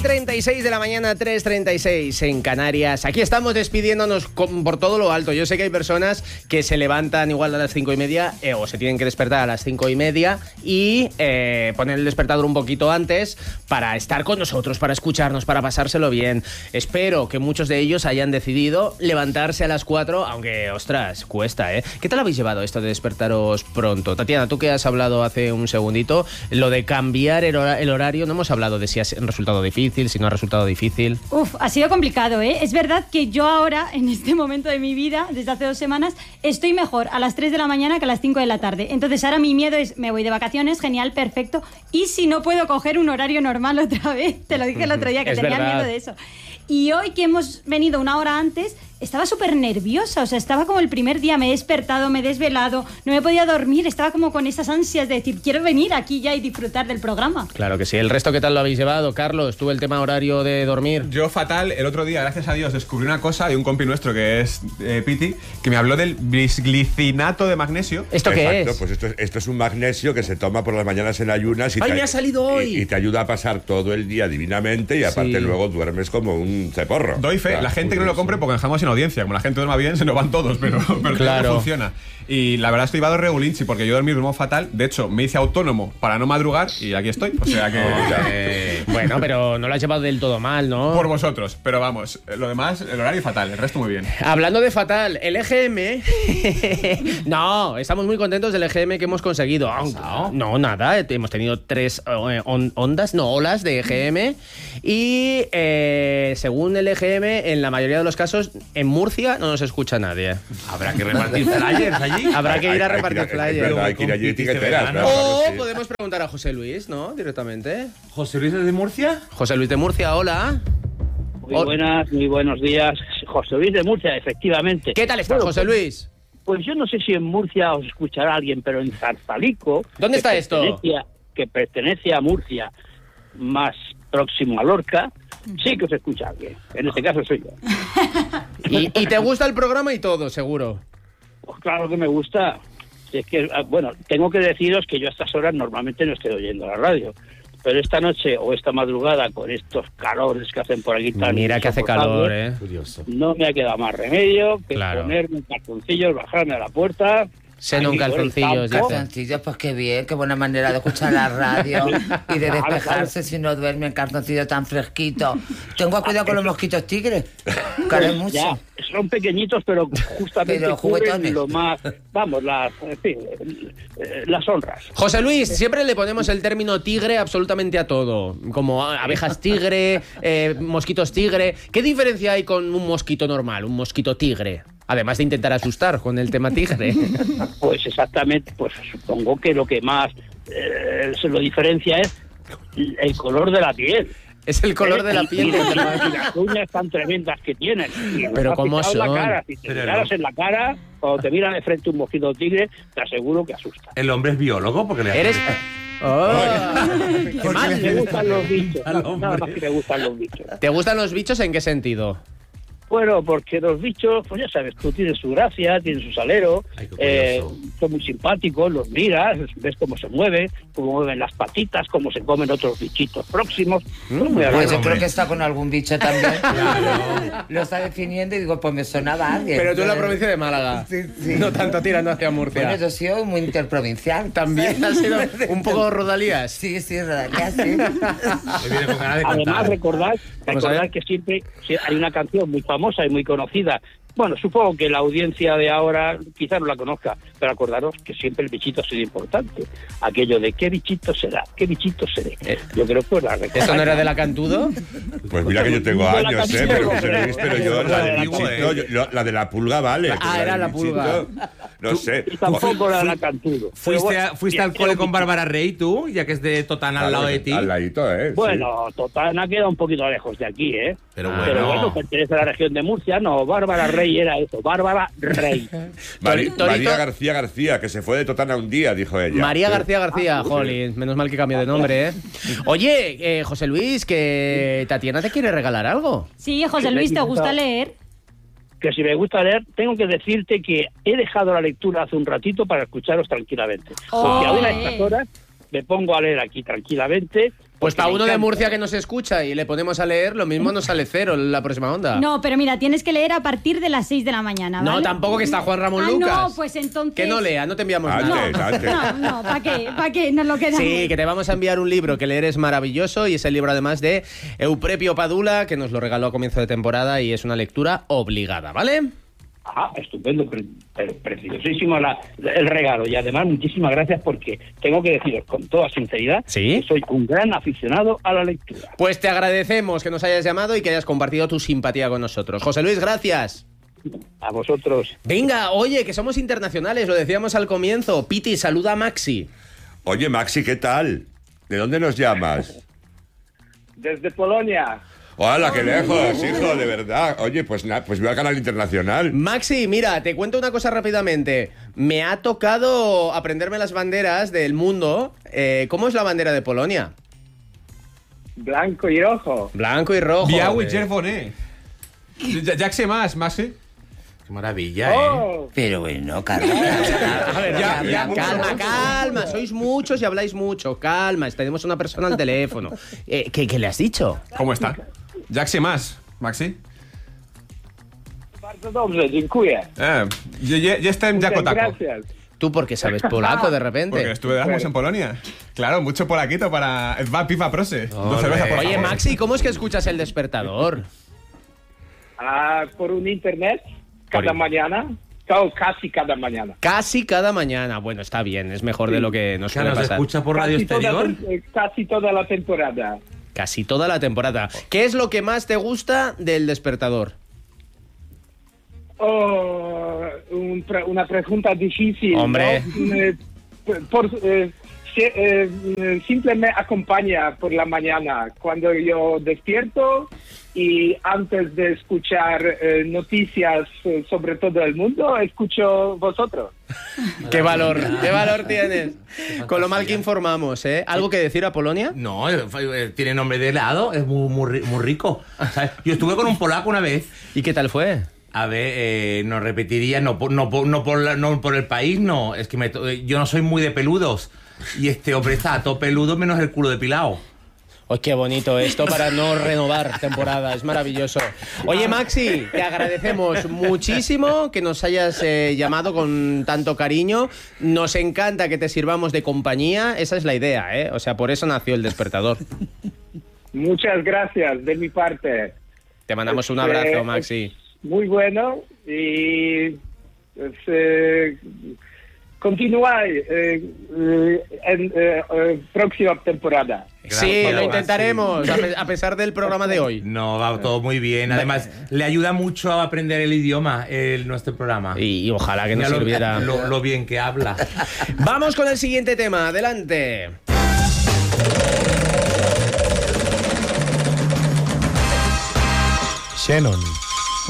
3:36 de la mañana, 3:36 en Canarias. Aquí estamos despidiéndonos por todo lo alto. Yo sé que hay personas que se levantan igual a las 5:30 o se tienen que despertar a las 5:30 y poner el despertador un poquito antes para estar con nosotros, para escucharnos, para pasárselo bien. Espero que muchos de ellos hayan decidido levantarse a las 4, aunque, ostras, cuesta, ¿eh? ¿Qué tal habéis llevado esto de despertaros pronto? Tatiana, tú que has hablado hace un segundito, lo de cambiar el horario, no hemos hablado de si ha resultado difícil, si no ha resultado difícil. Ha sido complicado, ¿eh? Es verdad que yo ahora, en este momento de mi vida, desde hace 2 semanas, estoy mejor a las 3 de la mañana que a las 5 de la tarde. Entonces ahora mi miedo es, me voy de vacaciones, genial, perfecto, y si no puedo coger un horario normal otra vez, te lo dije el otro día, que tenía miedo de eso. Y hoy que hemos venido una hora antes, estaba súper nerviosa, o sea, estaba como el primer día, me he despertado, me he desvelado, no me podía dormir, estaba como con esas ansias de decir, quiero venir aquí ya y disfrutar del programa. Claro que sí. ¿El resto qué tal lo habéis llevado? Carlos, ¿tú el tema horario de dormir? Yo fatal. El otro día, gracias a Dios, descubrí una cosa de un compi nuestro que es Piti, que me habló del bisglicinato de magnesio. ¿Esto qué es? Pues esto es un magnesio que se toma por las mañanas en ayunas y ¡ay, me ha salido hoy! Y te ayuda a pasar todo el día divinamente y aparte luego duermes como un ceporro. Doy fe, la gente que no lo compre porque dejamos sin audiencia. Como la gente duerma bien, se nos van todos, pero claro, no funciona. Y la verdad estoy llevado regulinchi porque yo dormí duermo fatal. De hecho, me hice autónomo para no madrugar y aquí estoy. O sea que... Bueno, pero no lo has llevado del todo mal, ¿no? Por vosotros, pero vamos, lo demás, el horario fatal, el resto muy bien. Hablando de fatal, el EGM... No, estamos muy contentos del EGM que hemos conseguido. No, nada, hemos tenido 3 olas de EGM y según el EGM, en la mayoría de los casos, en Murcia no nos escucha nadie. Habrá que repartir flyers allí. Habrá que ir a repartir flyers. Hay que ir allí etiqueteras. O podemos preguntar a José Luis, ¿no? Directamente. ¿José Luis es de Murcia? José Luis de Murcia, hola. Muy buenos días. José Luis de Murcia, efectivamente. ¿Qué tal estás, José Luis? Pues yo no sé si en Murcia os escuchará alguien, pero en Zarzalico... ¿Dónde está esto? Que pertenece a Murcia, más próximo a Lorca, sí que os escucha alguien. En este caso soy yo. ¿Y te gusta el programa y todo, seguro? Pues claro que me gusta. Es que, bueno, tengo que deciros que yo a estas horas normalmente no estoy oyendo la radio. Pero esta noche o esta madrugada, con estos calores que hacen por aquí tan... Mira que hace calor, ¿eh? Curioso. No me ha quedado más remedio que ponerme un calzoncillo, bajarme a la puerta... Seno en calzoncillos. Calzoncillos, pues qué bien, qué buena manera de escuchar la radio y de despejarse si no duerme en calzoncillos tan fresquito. Tengo cuidado con los mosquitos tigres, caen mucho. Ya, son pequeñitos, pero justamente cubren lo más, vamos, las honras. José Luis, siempre le ponemos el término tigre absolutamente a todo, como abejas tigre, mosquitos tigre. ¿Qué diferencia hay con un mosquito normal, un mosquito tigre? Además de intentar asustar con el tema tigre. Pues exactamente, pues supongo que lo que más se lo diferencia es el color de la piel. Es el color de la piel. Y las uñas tan tremendas que tienen. Pero ¿cómo son? La cara, si te miras en la cara, cuando te mira de frente un mosquito tigre, te aseguro que asusta. ¿El hombre es biólogo? Porque le ¿Eres...? ¿Qué más? Me gustan los bichos. Nada más que me gustan los bichos. ¿Te gustan los bichos en qué sentido? Bueno, porque los bichos, pues ya sabes, tú tienes su gracia, tienes su salero, son muy simpáticos, los miras, ves cómo se mueven, cómo mueven las patitas, cómo se comen otros bichitos próximos. Pues yo creo que está con algún bicho también. Claro. Lo está definiendo y digo, pues me sonaba a alguien. Pero tú en la provincia de Málaga, sí. No tanto tirando hacia Murcia. Bueno, yo he sido muy interprovincial. ¿También has sido un poco rodalías? Sí, rodalías, sí. Además, recordad que siempre hay una canción muy famosa y muy conocida. Bueno, supongo que la audiencia de ahora quizás no la conozca, pero acordaros que siempre el bichito ha sido importante. Aquello de ¿qué bichito será? ¿Qué bichito seré? Yo creo que la recordáis. ¿Eso no era de la Cantudo? Pues mira que yo tengo años, pero yo la del bichito, la de la pulga vale. Era la pulga. No sé. Y tampoco era la Cantudo. ¿Fuiste al cole con Bárbara Rey tú, ya que es de Totana al lado de ti? Al ladito, Bueno, Totana queda un poquito lejos de aquí, Pero bueno, pertenece a la región de Murcia. No, Bárbara Rey era eso, Bárbara Rey. María García, que se fue de Totana un día, dijo ella. María García, jolín, menos mal que cambió de nombre, Oye, José Luis, que Tatiana te quiere regalar algo. Sí, José Luis, ¿te gusta leer? Que si me gusta leer, tengo que decirte que he dejado la lectura hace un ratito para escucharos tranquilamente. Porque ahora a estas horas me pongo a leer aquí tranquilamente Pues para uno de Murcia que nos escucha y le ponemos a leer, lo mismo nos sale 0 en la próxima onda. No, pero mira, tienes que leer a partir de las 6 de la mañana, ¿vale? No, tampoco, que está Juan Ramón Lucas. No, pues entonces... Que no lea, no te enviamos nada. Antes. No, ¿para qué? ¿Para qué? Nos lo quedamos. Sí, que te vamos a enviar un libro que leer es maravilloso, y es el libro además de Euprepio Padula, que nos lo regaló a comienzo de temporada y es una lectura obligada, ¿vale? Ajá, estupendo, preciosísimo el regalo. Y además, muchísimas gracias, porque tengo que deciros con toda sinceridad que soy un gran aficionado a la lectura. Pues te agradecemos que nos hayas llamado y que hayas compartido tu simpatía con nosotros. José Luis, gracias. A vosotros. Venga, oye, que somos internacionales, lo decíamos al comienzo. Piti, saluda a Maxi. Oye, Maxi, ¿qué tal? ¿De dónde nos llamas? Desde Polonia. ¡Hola, qué lejos, hijo, de verdad! Oye, pues voy al canal internacional. Maxi, mira, te cuento una cosa rápidamente. Me ha tocado aprenderme las banderas del mundo. ¿Cómo es la bandera de Polonia? Blanco y rojo. Blanco y rojo. Biały czerwony. Ya sé más, Maxi. Qué maravilla, Pero bueno, Carlos. A ver, calma. Sois muchos y habláis mucho. Calma, tenemos una persona al teléfono. ¿Qué le has dicho? ¿Cómo está? Ya sé más, Maxi. Bardzo dobrze, dziękuję. Ya jestem jako tako. Gracias. ¿Tú por qué sabes polaco de repente? Porque estuve de Erasmus en Polonia. Claro, mucho polaquito para... Va, pipa, prose. Oye, Maxi, ¿cómo es que escuchas El Despertador? Por un internet, cada mañana. Casi cada mañana. Casi cada mañana. Bueno, está bien, es mejor de lo que nos suele pasar. ¿Se escucha por radio exterior? Casi toda la temporada. Casi toda la temporada. ¿Qué es lo que más te gusta del Despertador? Una pregunta difícil. Hombre. ¿No? Siempre me acompaña por la mañana cuando yo despierto, y antes de escuchar noticias sobre todo el mundo, escucho vosotros. Qué valor tienes. Con lo mal que informamos, ¿eh? ¿Algo que decir a Polonia? No, tiene nombre de helado, es muy rico. ¿Sabes? Yo estuve con un polaco una vez. ¿Y qué tal fue? A ver, no repetiría, no por el país, no. Es que yo no soy muy de peludos. Y este hombre está a todo peludo menos el culo depilado. ¡Oh, qué bonito esto para no renovar temporada! Es maravilloso. Oye, Maxi, te agradecemos muchísimo que nos hayas llamado con tanto cariño. Nos encanta que te sirvamos de compañía. Esa es la idea, ¿eh? O sea, por eso nació El Despertador. Muchas gracias de mi parte. Te mandamos un abrazo, Maxi. Muy bueno, y continuáis en próxima temporada. Sí, lo intentaremos, a pesar del programa de hoy. No, va todo muy bien. Además, le ayuda mucho a aprender el idioma nuestro programa. Y ojalá que nos sirviera. Lo bien que habla. Vamos con el siguiente tema. Adelante. Shannon.